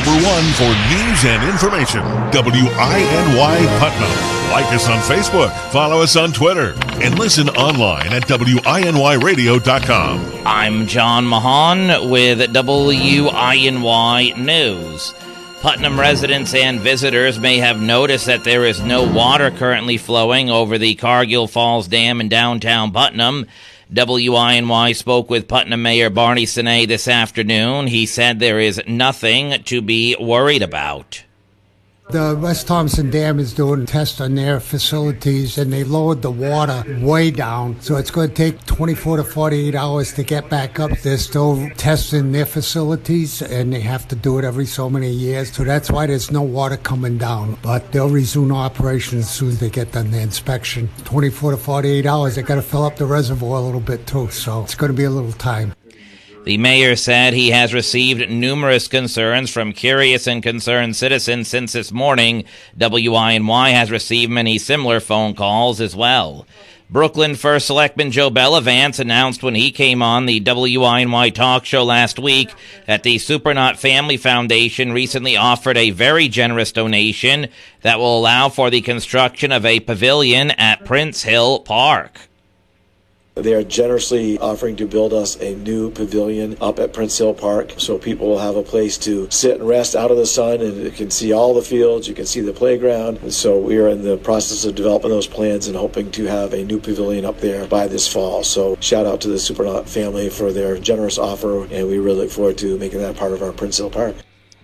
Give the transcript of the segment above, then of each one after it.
number one for news and information. WINY Putnam. Like us on Facebook, follow us on Twitter, and listen online at WINYradio.com. I'm John Mahan with WINY News. Putnam residents and visitors may have noticed that there is no water currently flowing over the Cargill Falls Dam in downtown Putnam. WINY spoke with Putnam Mayor Barney Sine this afternoon. He said there is nothing to be worried about. The West Thompson Dam is doing tests on their facilities, and they lowered the water way down. So it's going to take 24 to 48 hours to get back up. They're still testing their facilities, and they have to do it every so many years. So that's why there's no water coming down. But they'll resume operations as soon as they get done the inspection. 24 to 48 hours, they got to fill up the reservoir a little bit too. So it's going to be a little time. The mayor said he has received numerous concerns from curious and concerned citizens since this morning. WINY has received many similar phone calls as well. Brooklyn First Selectman Joe Bellavance announced when he came on the WINY talk show last week that the Supernaut Family Foundation recently offered a very generous donation that will allow for the construction of a pavilion at Prince Hill Park. They are generously offering to build us a new pavilion up at Prince Hill Park so people will have a place to sit and rest out of the sun, and you can see all the fields, you can see the playground. And so we are in the process of developing those plans and hoping to have a new pavilion up there by this fall. So shout out to the Supernaut family for their generous offer, and we really look forward to making that part of our Prince Hill Park.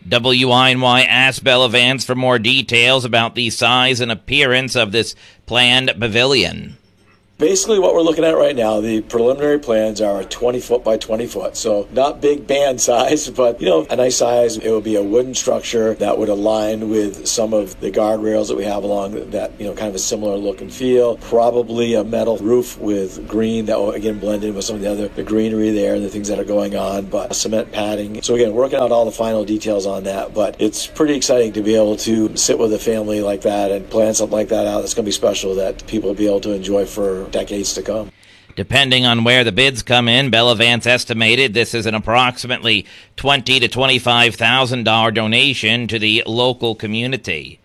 WINY asked Bellavance for more details about the size and appearance of this planned pavilion. Basically what we're looking at right now, the preliminary plans are 20 foot by 20 foot. So not big band size, but, a nice size. It would be a wooden structure that would align with some of the guardrails that we have along that, kind of a similar look and feel. Probably a metal roof with green that will, again, blend in with some of the greenery there and the things that are going on, but cement padding. So again, working out all the final details on that, but it's pretty exciting to be able to sit with a family like that and plan something like that out. It's going to be special that people will be able to enjoy for decades to come. Depending on where the bids come in, Bellavance estimated this is an approximately $20,000 to $25,000 donation to the local community.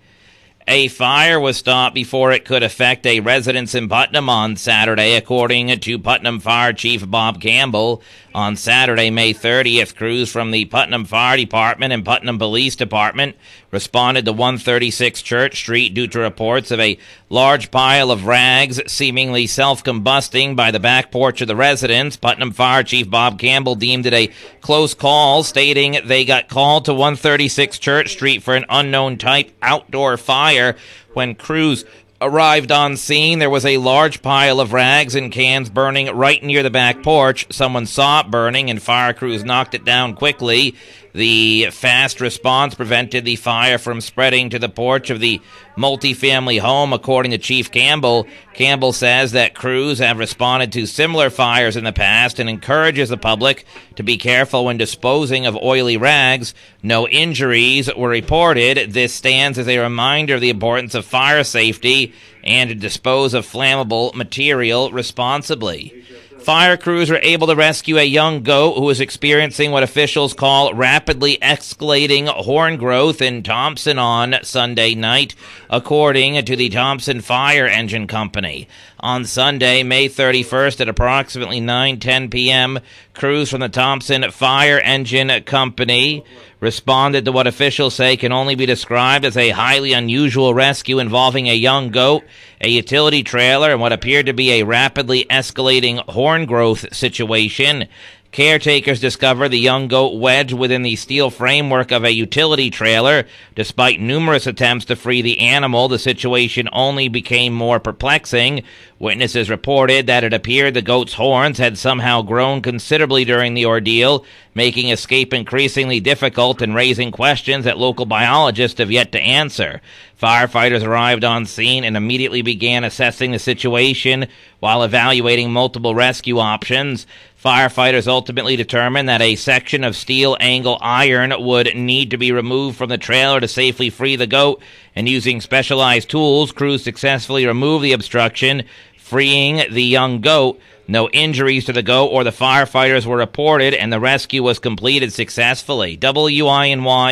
A fire was stopped before it could affect a residence in Putnam on Saturday, according to Putnam Fire Chief Bob Campbell. On Saturday, May 30th, crews from the Putnam Fire Department and Putnam Police Department responded to 136 Church Street due to reports of a large pile of rags seemingly self-combusting by the back porch of the residence. Putnam Fire Chief Bob Campbell deemed it a close call, stating they got called to 136 Church Street for an unknown type outdoor fire. When crews arrived on scene, there was a large pile of rags and cans burning right near the back porch. Someone saw it burning, and fire crews knocked it down quickly. The fast response prevented the fire from spreading to the porch of the multifamily home, according to Chief Campbell. Campbell says that crews have responded to similar fires in the past and encourages the public to be careful when disposing of oily rags. No injuries were reported. This stands as a reminder of the importance of fire safety and to dispose of flammable material responsibly. Fire crews were able to rescue a young goat who was experiencing what officials call rapidly escalating horn growth in Thompson on Sunday night, according to the Thompson Fire Engine Company. On Sunday, May 31st at approximately 9:10 p.m., crews from the Thompson Fire Engine Company responded to what officials say can only be described as a highly unusual rescue involving a young goat, a utility trailer, and what appeared to be a rapidly escalating horn growth situation. Caretakers discovered the young goat wedged within the steel framework of a utility trailer. Despite numerous attempts to free the animal, the situation only became more perplexing. Witnesses reported that it appeared the goat's horns had somehow grown considerably during the ordeal, making escape increasingly difficult and raising questions that local biologists have yet to answer. Firefighters arrived on scene and immediately began assessing the situation while evaluating multiple rescue options. Firefighters ultimately determined that a section of steel angle iron would need to be removed from the trailer to safely free the goat, and using specialized tools, crews successfully removed the obstruction, freeing the young goat. No injuries to the goat or the firefighters were reported, and the rescue was completed successfully. WINY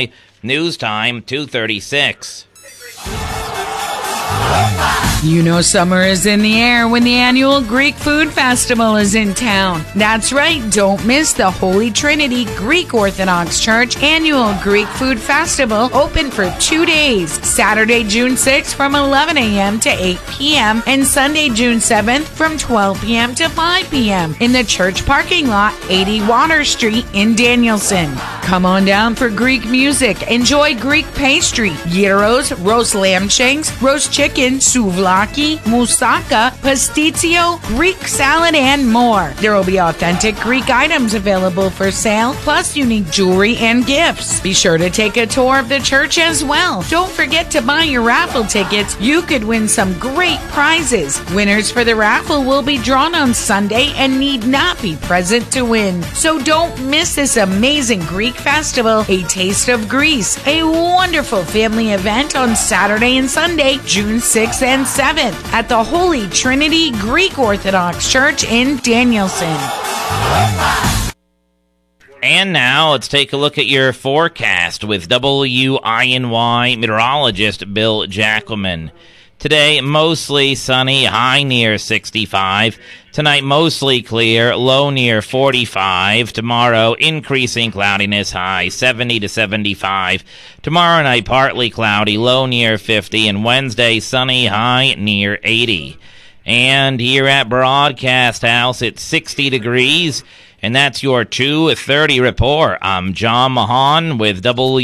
News time, 2:36. You know summer is in the air when the annual Greek Food Festival is in town. That's right, don't miss the Holy Trinity Greek Orthodox Church annual Greek Food Festival, open for 2 days, Saturday, June 6th from 11 a.m. to 8 p.m. and Sunday, June 7th from 12 p.m. to 5 p.m. in the church parking lot, 80 Water Street in Danielson. Come on down for Greek music, enjoy Greek pastry, gyros, roast lamb shanks, roast chicken, souvlaki, moussaka, pastitsio, Greek salad, and more. There will be authentic Greek items available for sale, plus unique jewelry and gifts. Be sure to take a tour of the church as well. Don't forget to buy your raffle tickets. You could win some great prizes. Winners for the raffle will be drawn on Sunday and need not be present to win. So don't miss this amazing Greek festival, A Taste of Greece, a wonderful family event on Saturday and Sunday, June 6th and 7th at the Holy Trinity Greek Orthodox Church in Danielson. And now let's take a look at your forecast with WINY meteorologist Bill Jackelman. Today, mostly sunny, high near 65. Tonight, mostly clear, low near 45. Tomorrow, increasing cloudiness, high 70 to 75. Tomorrow night, partly cloudy, low near 50. And Wednesday, sunny, high near 80. And here at Broadcast House, it's 60 degrees. And that's your 2:30 report. I'm John Mahan with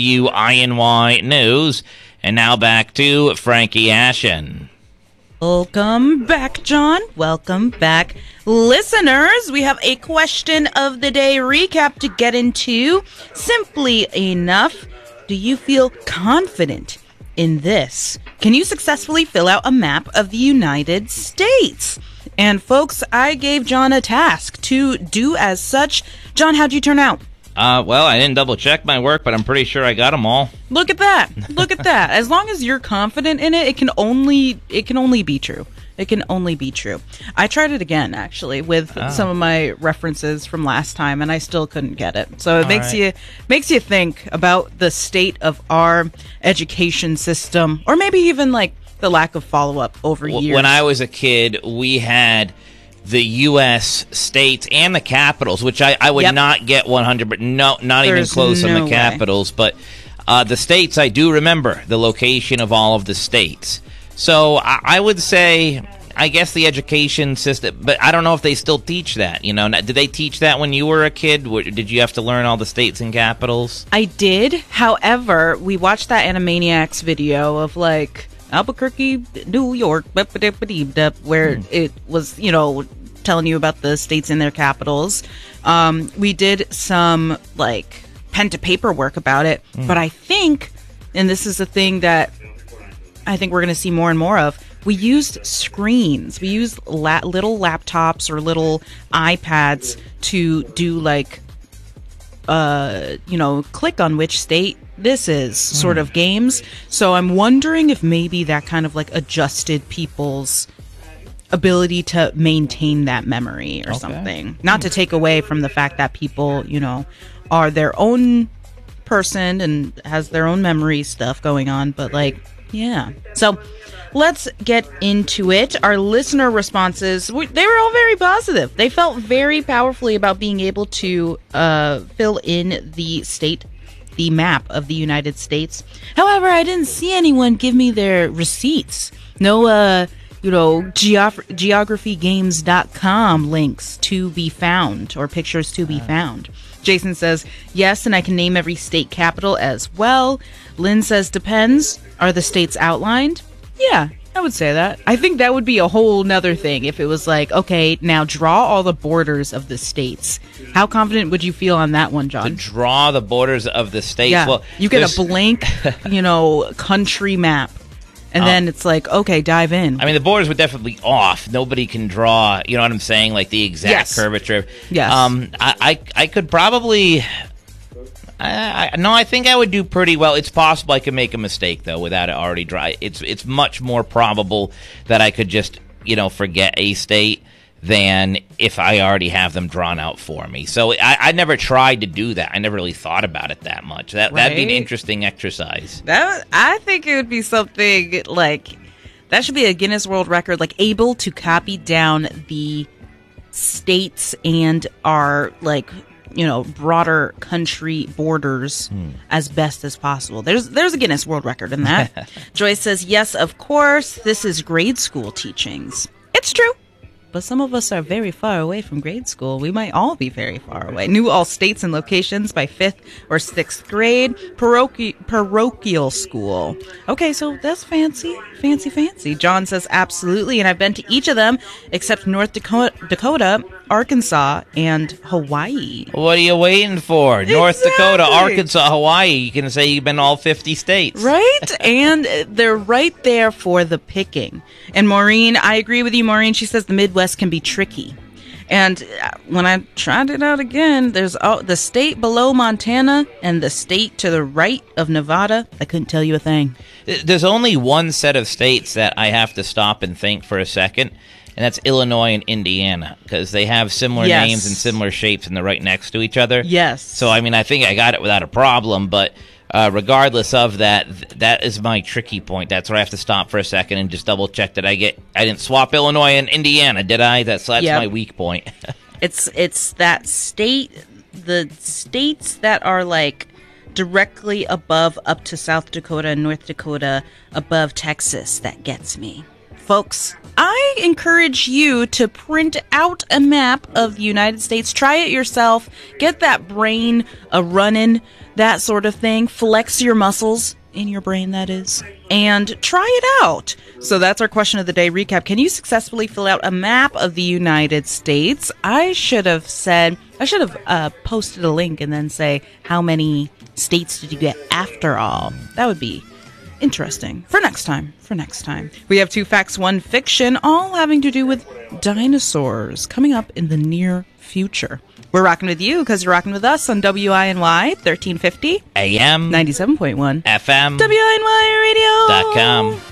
WINY News. And now back to Frankie Ashen. Welcome back, John. Welcome back, listeners. We have a question of the day recap to get into. Simply enough, do you feel confident in this? Can you successfully fill out a map of the United States? And folks, I gave John a task to do as such. John, how'd you turn out? Well, I didn't double check my work, but I'm pretty sure I got them all. Look at that. Look at that. As long as you're confident in it, it can only be true. It can only be true. I tried it again, actually, with some of my references from last time, and I still couldn't get it. So it makes you think about the state of our education system, or maybe even like the lack of follow-up over years. When I was a kid, we had the U.S. states and the capitals, which I would not get 100, but not even close on the capitals. But the states, I do remember the location of all of the states. So I would say, I guess the education system, but I don't know if they still teach that. You know, did they teach that when you were a kid? Did you have to learn all the states and capitals? I did. However, we watched that Animaniacs video of like Albuquerque, New York, where it was, you know, telling you about the states and their capitals. We did some like pen to paper work about it, but I think, and this is a thing that I think we're going to see more and more of, we used screens. We used little laptops or little iPads to do like, you know, click on which state this is sort of games. So I'm wondering if maybe that kind of like adjusted people's ability to maintain that memory or something. Not to take away from the fact that people, you know, are their own person and has their own memory stuff going on, but like, yeah. So let's get into it. Our listener responses, they were all very positive. They felt very powerfully about being able to fill in the map of the United States. However, I didn't see anyone give me their receipts. No, you know, geographygames.com links to be found or pictures to be found. Jason says, yes, and I can name every state capital as well. Lynn says, depends. Are the states outlined? Yeah, I would say that. I think that would be a whole nother thing if it was like, okay, now draw all the borders of the states. How confident would you feel on that one, John? To draw the borders of the states? Yeah, well, you get a blank, you know, country map. And then it's like, okay, dive in. I mean, the borders would definitely be off. Nobody can draw, you know what I'm saying, like the exact curvature. Yes. I could probably... no, I think I would do pretty well. It's possible I could make a mistake, though, without it already dry. It's much more probable that I could just, you know, forget a state than if I already have them drawn out for me. So I never tried to do that. I never really thought about it that much. That'd be an interesting exercise. I think it would be something like that should be a Guinness World Record, like able to copy down the states and our broader country borders as best as possible. There's a Guinness World Record in that. Joyce says, yes, of course, this is grade school teachings. It's true. But some of us are very far away from grade school. We might all be very far away. Knew all states and locations by 5th or 6th grade. Parochial school. Okay, so that's fancy. Fancy. John says, absolutely. And I've been to each of them except North Dakota, Arkansas, and Hawaii. What are you waiting for? Exactly. North Dakota, Arkansas, Hawaii. You can say you've been all 50 states. Right? And they're right there for the picking. And Maureen, I agree with you, Maureen. She says the Midwest can be tricky. And when I tried it out again, there's the state below Montana and the state to the right of Nevada. I couldn't tell you a thing. There's only one set of states that I have to stop and think for a second, and that's Illinois and Indiana, because they have similar names and similar shapes, and they're right next to each other. Yes. So, I mean, I think I got it without a problem, but regardless of that, that is my tricky point. That's where I have to stop for a second and just double-check that I didn't swap Illinois and Indiana, did I? That's my weak point. It's that state, the states that are, like, directly above up to South Dakota and North Dakota, above Texas, that gets me. Folks, I encourage you to print out a map of the United States. Try it yourself. Get that brain running, that sort of thing. Flex your muscles, in your brain, that is, and try it out. So that's our question of the day recap. Can you successfully fill out a map of the United States? I should have posted a link and then say, how many states did you get after all? That would be interesting. For next time. We have 2 facts, 1 fiction, all having to do with dinosaurs, coming up in the near future. We're rocking with you because you're rocking with us on WINY 1350 AM 97.1 FM WINYradio.com.